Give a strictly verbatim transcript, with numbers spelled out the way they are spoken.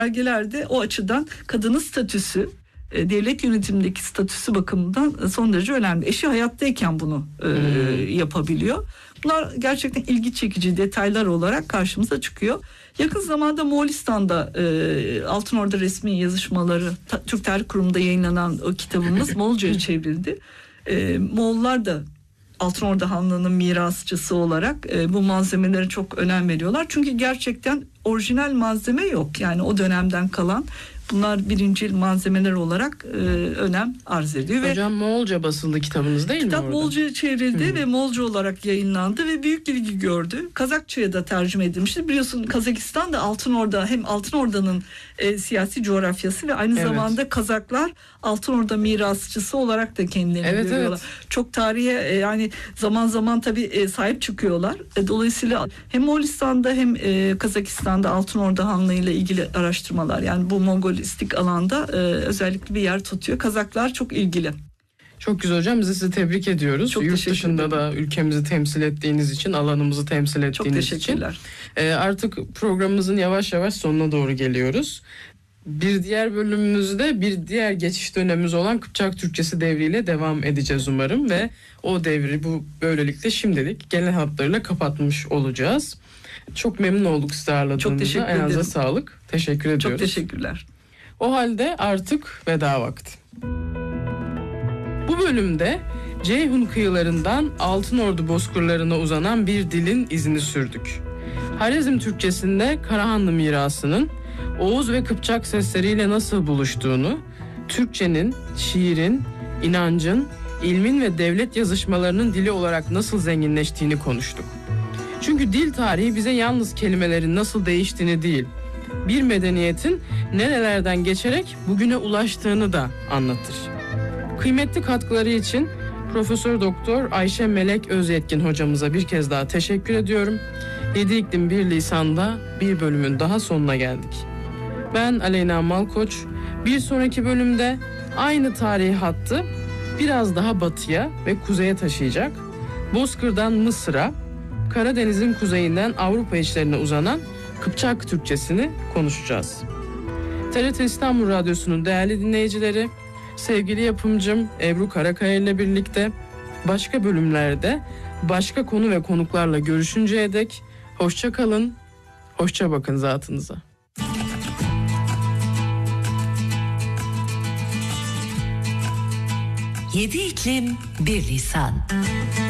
belgelerde o açıdan kadının statüsü, devlet yönetimindeki statüsü bakımından son derece önemli. Eşi hayattayken bunu e, hmm. yapabiliyor. Bunlar gerçekten ilgi çekici detaylar olarak karşımıza çıkıyor. Yakın zamanda Moğolistan'da e, Altın Orda resmi yazışmaları ta, Türk Tarih Kurumu'nda yayınlanan o kitabımız Moğolca'ya çevrildi. E, Moğollar da Altın Orda Hanlığı'nın mirasçısı olarak e, bu malzemelere çok önem veriyorlar. Çünkü gerçekten orijinal malzeme yok. Yani o dönemden kalan bunlar birincil malzemeler olarak e, önem arz ediyor. Hocam ve Moğolca basıldı kitabınız değil kitap mi orada? Moğolca'ya çevrildi Hı. ve Moğolca olarak yayınlandı ve büyük ilgi gördü. Kazakça'ya da tercüme edilmişti. Biliyorsun Kazakistan da Altın Orda, hem Altın Orda'nın e, siyasi coğrafyası ve aynı evet. zamanda Kazaklar Altın Orda mirasçısı olarak da kendilerini evet, görüyorlar. Evet. Çok tarihe e, yani zaman zaman tabii e, sahip çıkıyorlar. E, dolayısıyla hem Moğolistan'da hem e, Kazakistan'da Altın Orda Hanlığı ile ilgili araştırmalar, yani bu Mongolistik alanda e, özellikle bir yer tutuyor. Kazaklar çok ilgili. Çok güzel hocam. Biz de sizi tebrik ediyoruz. Çok Yurt dışında da ülkemizi temsil ettiğiniz için, alanımızı temsil ettiğiniz için. Çok teşekkürler. Ee, artık programımızın yavaş yavaş sonuna doğru geliyoruz. Bir diğer bölümümüzde bir diğer geçiş dönemimiz olan Kıpçak Türkçesi devriyle devam edeceğiz umarım ve o devri bu böylelikle şimdilik genel hatlarıyla kapatmış olacağız. Çok memnun olduk sizi ağırladığınızda. Çok teşekkür ederim. Ayağınıza sağlık. Teşekkür ediyoruz. Çok teşekkürler. O halde artık veda vakti. Bu bölümde Ceyhun kıyılarından Altınordu bozkırlarına uzanan bir dilin izini sürdük. Harezm Türkçesinde Karahanlı mirasının Oğuz ve Kıpçak sesleriyle nasıl buluştuğunu, Türkçenin, şiirin, inancın, ilmin ve devlet yazışmalarının dili olarak nasıl zenginleştiğini konuştuk. Çünkü dil tarihi bize yalnız kelimelerin nasıl değiştiğini değil, bir medeniyetin nerelerden geçerek bugüne ulaştığını da anlatır. Kıymetli katkıları için Profesör Doktor Ayşe Melek Özyetkin hocamıza bir kez daha teşekkür ediyorum. Yedi İklim Bir Lisan'da bir bölümün daha sonuna geldik. Ben Aleyna Malkoç. Bir sonraki bölümde aynı tarihi hattı biraz daha batıya ve kuzeye taşıyacak, Bozkır'dan Mısır'a, Karadeniz'in kuzeyinden Avrupa içlerine uzanan Kıpçak Türkçesini konuşacağız. T R T İstanbul Radyosu'nun değerli dinleyicileri, sevgili yapımcım Ebru Karakaya ile birlikte başka bölümlerde başka konu ve konuklarla görüşünceye dek hoşça kalın, hoşça bakın zatınıza. Yedi iklim bir lisan.